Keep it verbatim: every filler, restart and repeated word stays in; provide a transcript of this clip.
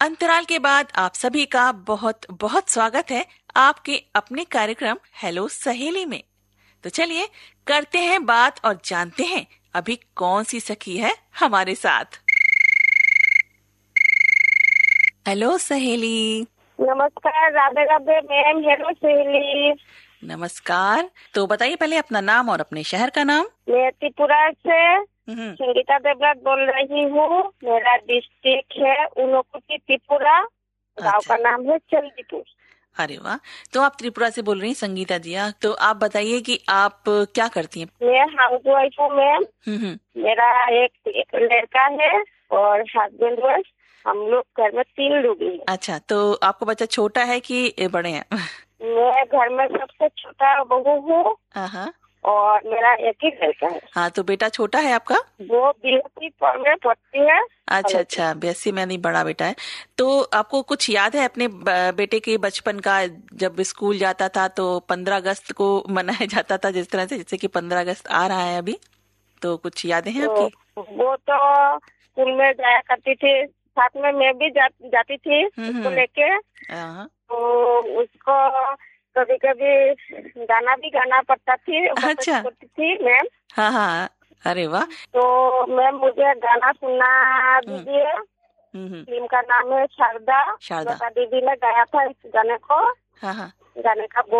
अंतराल के बाद आप सभी का बहुत बहुत स्वागत है आपके अपने कार्यक्रम हेलो सहेली में। तो चलिए करते हैं बात और जानते हैं अभी कौन सी सखी है हमारे साथ। हेलो सहेली। नमस्कार। राधे राधे मैम। हेलो सहेली। नमस्कार। तो बताइए पहले अपना नाम और अपने शहर का नाम। मैं त्रिपुरा से हम्म। संगीता देवराज बोल रही हूँ। मेरा डिस्ट्रिक्ट है ऊनकोटी त्रिपुरा। गांव अच्छा। का नाम है चंदीपुर। अरे वाह। तो आप त्रिपुरा से बोल रही हैं संगीता जी। हाँ, तो आप बताइए कि आप क्या करती हैं। मैं हाउस वाइफ हूँ मैम। हम्म हम्म। मेरा एक, एक लड़का है और हस्बैंड वाइफ। हम लोग घर में तीन लोग हैं। अच्छा, तो आपका बच्चा छोटा है कि बड़े हैं? मैं घर में सबसे छोटा बहू हूँ हाँ। और मेरा एक ही लड़का है। हाँ, तो बेटा छोटा है आपका? वो बीएससी में पढ़ती है। अच्छा अच्छा, बीएससी में नहीं, बड़ा बेटा है। तो आपको कुछ याद है अपने ब- बेटे के बचपन का? जब स्कूल जाता था तो पंद्रह अगस्त को मनाया जाता था जिस तरह से, जैसे कि पंद्रह अगस्त आ रहा है अभी, तो कुछ यादें हैं तो आपकी? वो तो स्कूल में जाया करती थी, साथ में मैं भी जा, जाती थी हम्म उसको हम्म। लेके। हाँ। तो उसको कभी कभी गाना भी गाना पड़ता थी, अच्छा। करती थी मैम। हाँ हाँ। अरे वाह। तो मैम मुझे गाना सुना हम्म दीजिए। हम्म हम्म। फिल्म का नाम है शारदा। शारदा। लता दीदी ने गाया था इस गाने को। हाँ हाँ। गाने का